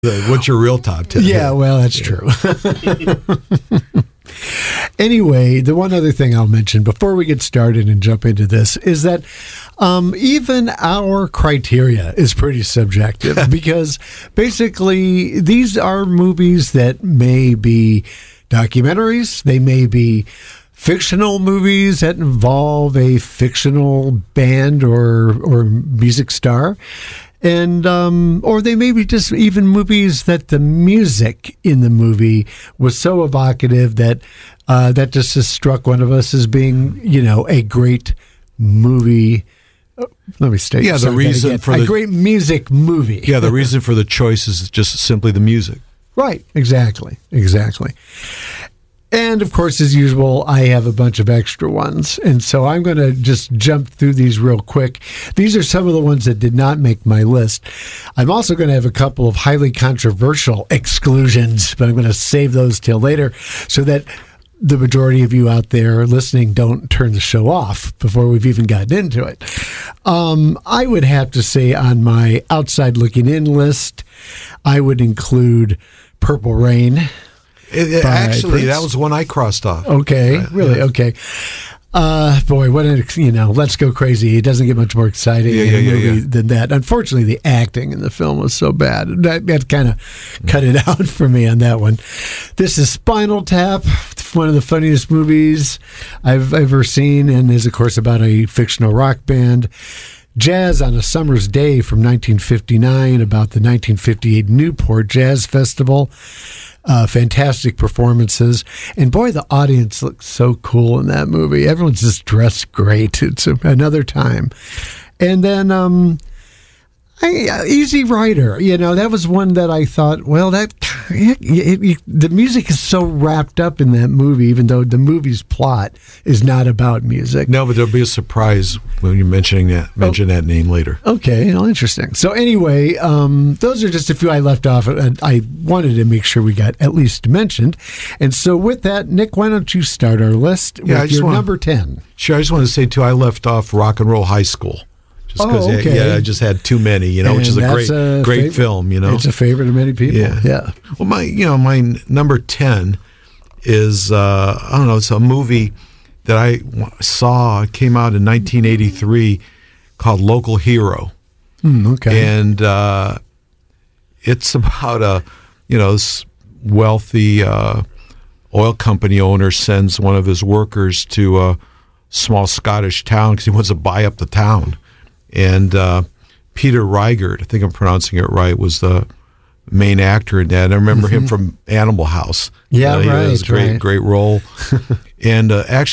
What's your real top 10? Yeah, well, that's true. Anyway, the one other thing I'll mention before we get started and jump into this is that even our criteria is pretty subjective because basically these are movies that may be documentaries, they may be fictional movies that involve a fictional band or music star. And or they may be just even movies that the music in the movie was so evocative that that just has struck one of us as being, a great movie. Let me state. Yeah, the reason for a great music movie. Yeah, the reason for the choice is just simply the music. Right. Exactly. And, of course, as usual, I have a bunch of extra ones. And so I'm going to just jump through these real quick. These are some of the ones that did not make my list. I'm also going to have a couple of highly controversial exclusions, but I'm going to save those till later so that the majority of you out there listening don't turn the show off before we've even gotten into it. I would have to say on my outside looking in list, I would include Purple Rain. Actually, that was one I crossed off. Okay, really? Yeah. Okay. Boy, Let's Go Crazy. It doesn't get much more exciting than that. Unfortunately, the acting in the film was so bad. That kind of cut it out for me on that one. This is Spinal Tap, one of the funniest movies I've ever seen, and is, of course, about a fictional rock band. Jazz on a Summer's Day from 1959, about the 1958 Newport Jazz Festival. Fantastic performances, and boy, the audience looks so cool in that movie. Everyone's just dressed great. It's another time. And then Easy Rider, that was one that I thought, well, the music is so wrapped up in that movie, even though the movie's plot is not about music. No, but there'll be a surprise when you mention that name later. Okay, well, interesting. So anyway, those are just a few I left off. I wanted to make sure we got at least mentioned. And so with that, Nick, why don't you start our list with your number 10? Sure, I just want to say, too, I left off Rock and Roll High School. Just because, I just had too many, which is a great film, It's a favorite of many people. Yeah. Well, my number 10 is, it's a movie that I saw. It came out in 1983 called Local Hero. Okay. And it's about this wealthy oil company owner sends one of his workers to a small Scottish town because he wants to buy up the town. And Peter Riegert, I think I'm pronouncing it right, was the main actor in that. I remember him from Animal House. Yeah, right. It was a great role. And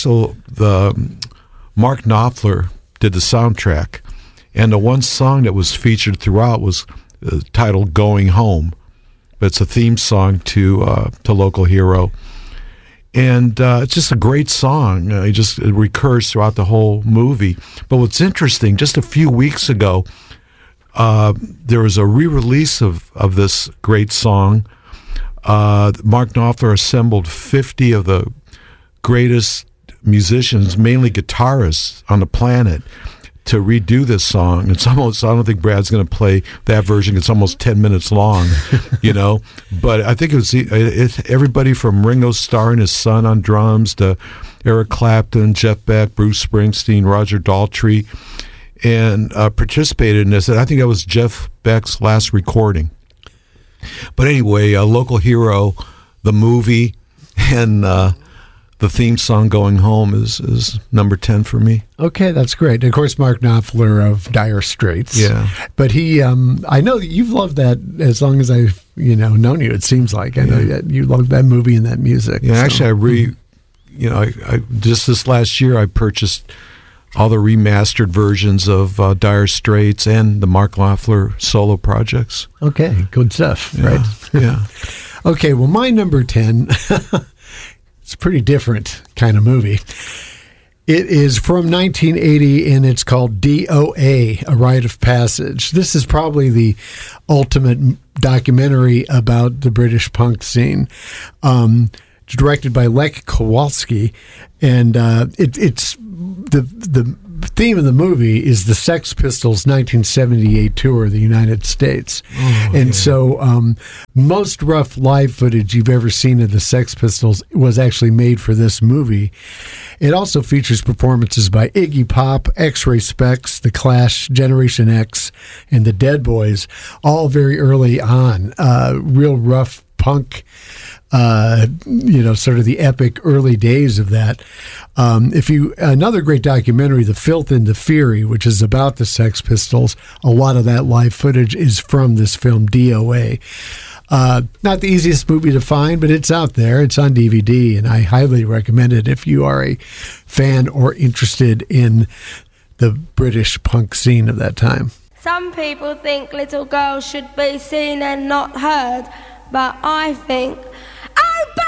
the Mark Knopfler did the soundtrack. And the one song that was featured throughout was titled "Going Home," but it's a theme song to Local Hero. And it's just a great song. It recurs throughout the whole movie. But what's interesting, just a few weeks ago, there was a re-release of this great song. Mark Knopfler assembled 50 of the greatest musicians, mainly guitarists on the planet, to redo this song. It's almost, I don't think Brad's going to play that version. It's almost 10 minutes long, But I think it was everybody from Ringo Starr and his son on drums to Eric Clapton, Jeff Beck, Bruce Springsteen, Roger Daltrey, and participated in this. And I think that was Jeff Beck's last recording. But anyway, Local Hero, the movie, and the theme song "Going Home" is number 10 for me. Okay, that's great. And of course, Mark Knopfler of Dire Straits. Yeah. But he, I know you've loved that as long as I've, known you, it seems like. I know that you love that movie and that music. Yeah, so. Actually, I just this last year, I purchased all the remastered versions of Dire Straits and the Mark Knopfler solo projects. Okay, good stuff, right? Yeah. Okay, well, my number 10... It's a pretty different kind of movie. It is from 1980, and it's called DOA, A Rite of Passage. This is probably the ultimate documentary about the British punk scene. It's directed by Lech Kowalski, and it's the theme of the movie is the Sex Pistols' 1978 tour of the United States. So most rough live footage you've ever seen of the Sex Pistols was actually made for this movie. It also features performances by Iggy Pop, X-Ray Spex, The Clash, Generation X, and the Dead Boys, all very early on. Real rough punk, sort of the epic early days of that. Another great documentary, The Filth and the Fury, which is about the Sex Pistols, a lot of that live footage is from this film, DOA. Not the easiest movie to find, but it's out there. It's on DVD, and I highly recommend it if you are a fan or interested in the British punk scene of that time. Some people think little girls should be seen and not heard, but I think, oh,